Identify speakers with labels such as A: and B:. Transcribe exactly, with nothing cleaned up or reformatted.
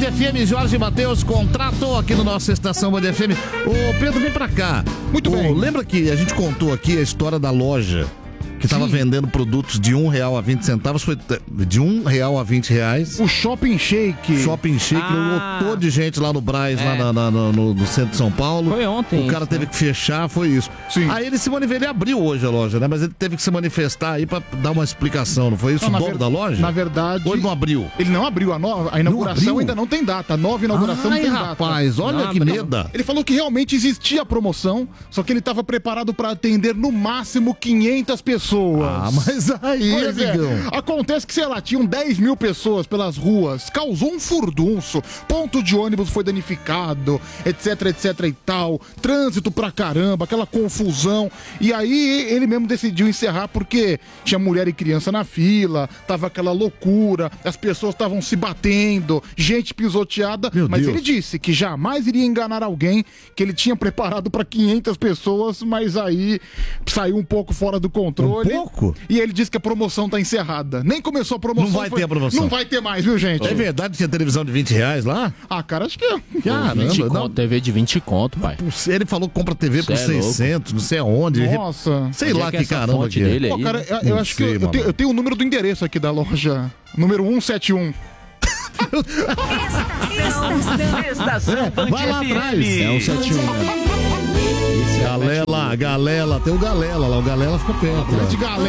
A: F M, Jorge Mateus, contratou aqui no nosso Estação Band F M. Ô, Pedro, vem pra cá.
B: Muito
A: Ô,
B: bem.
A: Lembra que a gente contou aqui a história da loja que estava vendendo produtos de um real a vinte centavos, foi de um real a vinte reais.
B: O Shopping Shake.
A: Shopping Shake,
C: Ah.
A: lotou de gente lá no Brás,
C: É.
A: lá na- na- no, no- no centro de São Paulo.
C: Foi ontem
A: O cara
C: isso,
A: teve
C: né?
A: que fechar, foi isso.
B: Sim.
A: Aí ele se manifestou, ele abriu hoje a loja, né? Mas ele teve que se manifestar aí pra dar uma explicação, não foi isso?
B: Não,
A: o
B: na
A: dono
B: ver-
A: da loja?
B: Na verdade.
A: Ou ele não abriu?
B: Ele não abriu. A, no... a inauguração
A: abriu?
B: ainda não tem data. A nova inauguração
A: Ai,
B: não tem
A: rapaz,
B: data.
A: olha
C: Não
A: que
C: abriu.
A: meda.
B: Ele falou que realmente existia a promoção, só que ele estava preparado para atender no máximo quinhentas pessoas.
A: Ah, mas aí,
B: Pois é.
A: amigão.
B: Acontece que, sei lá, tinham dez mil pessoas pelas ruas, causou um furdunço, ponto de ônibus foi danificado, etc, etc e tal, trânsito pra caramba, aquela confusão. E aí ele mesmo decidiu encerrar porque tinha mulher e criança na fila, tava aquela loucura, as pessoas estavam se batendo, gente pisoteada,
A: Meu
B: mas
A: Deus.
B: ele disse que jamais iria enganar alguém, que ele tinha preparado para quinhentas pessoas, mas aí saiu um pouco fora do controle.
A: Um pouco?
B: E ele disse que a promoção tá encerrada. Nem começou a promoção.
A: Não vai ter a promoção.
B: Não vai ter mais, viu, gente?
A: É verdade que tinha televisão de vinte reais lá?
B: Ah, cara, acho que é.
A: Caramba,
C: vinte
A: não.
C: conto, T V de vinte conto, pai.
A: Ele falou que compra T V por
C: Cê é louco.
A: seiscentos, não sei aonde.
B: Nossa.
A: Sei
C: Onde
A: lá
C: é
A: que,
C: que é essa
A: caramba
C: fonte
A: que é.
C: dele?
B: Pô,
C: aí,
B: cara,
C: né?
B: eu, eu
A: Não
B: acho
A: sei,
B: que eu, eu,
A: mano.
B: tenho, eu tenho o número do endereço aqui da loja. Número cento e setenta e um.
D: Estação Band
A: Vai lá
D: F M.
A: atrás.
C: É um sete um, né?
A: Galela, Galela, tem o Galela lá, o Galela fica perto. Lá.
B: De galera.